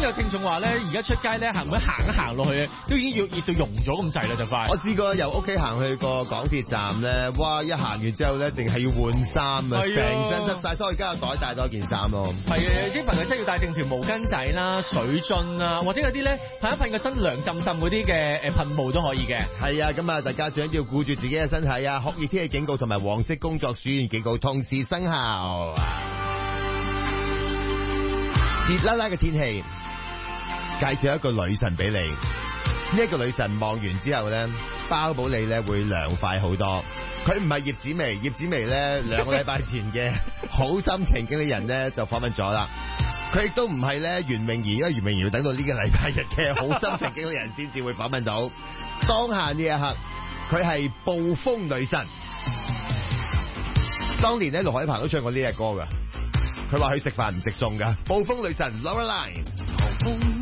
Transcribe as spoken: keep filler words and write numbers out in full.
有聽眾話咧，而家出街咧行唔行一行落去，都已經要熱到溶咗咁滯啦，就快。 我試過由屋企行去個港鐵站咧，哇！一行完之後咧，淨係要換衫啊，成身濕晒，所以而家有袋帶多件衫咯。 係啊，啲朋友真係要帶定條毛巾仔啦、水樽啊，或者有啲咧噴一噴個身涼浸浸嗰啲嘅誒噴霧都可以嘅。係啊，咁啊，大家最緊要顧住自己嘅身體啊！酷熱天氣警告同埋黃色工作暑熱警告同時生效。熱辣辣嘅天氣，介紹一個女神俾你。呢一個女神望完之後咧，包保你咧會涼快好多。佢唔係葉子楣，葉子楣咧兩個禮拜前嘅好心情經理人咧就訪問咗啦。佢亦都唔係咧袁詠儀，因為袁詠儀要等到呢個禮拜日嘅好心情經理人先至會訪問到。當下呢一刻，佢係暴風女神。當年咧盧海鵬都唱過呢隻歌噶。佢話佢食飯唔食餸噶。暴風女神 Lorelei。